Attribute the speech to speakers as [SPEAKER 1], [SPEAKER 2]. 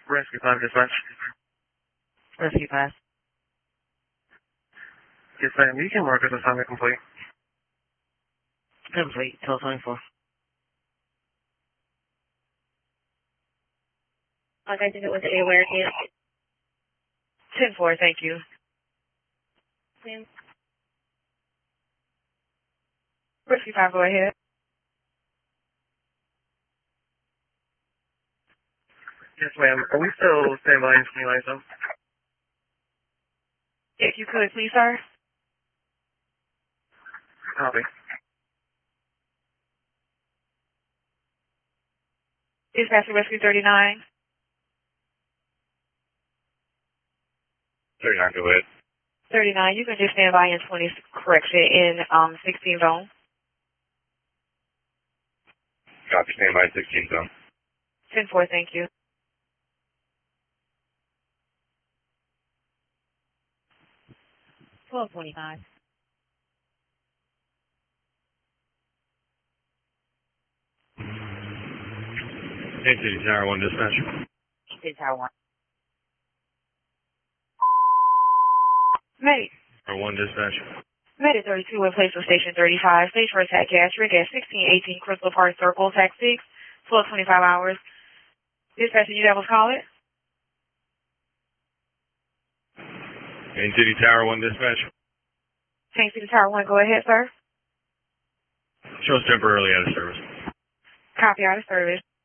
[SPEAKER 1] Rescue 5 dispatch.
[SPEAKER 2] Rescue 5.
[SPEAKER 1] Yes, ma'am. You can mark this assignment complete.
[SPEAKER 2] Complete. 1224.
[SPEAKER 3] Okay, did it with the aware again?
[SPEAKER 2] 10-4, thank you. Rescue 5, go ahead.
[SPEAKER 1] Yes, ma'am. Are we still standing by in 20 lanes, though?
[SPEAKER 2] If you could, please, sir.
[SPEAKER 1] Copy.
[SPEAKER 2] Dispatch to Rescue 39.
[SPEAKER 4] 39, go ahead.
[SPEAKER 2] 39, you can just stand by in 20, correction, in 16 zone.
[SPEAKER 4] Copy, stand by 16 zone.
[SPEAKER 2] 10-4, thank you.
[SPEAKER 3] $12.25.
[SPEAKER 4] Hey, City Tower 1 dispatch.
[SPEAKER 3] City Tower 1.
[SPEAKER 2] Medic.
[SPEAKER 4] Tower 1 dispatch.
[SPEAKER 2] Medic 32 in place of Station 35. Stage for attack gastric at 1618 Crystal Park Circle, TAC 6, 1225 hours. Dispatch, you devils call it?
[SPEAKER 4] Main City Tower 1 dispatch.
[SPEAKER 2] Tank City Tower 1, go ahead, sir.
[SPEAKER 4] Shows temporarily out of service.
[SPEAKER 2] Copy, out of service.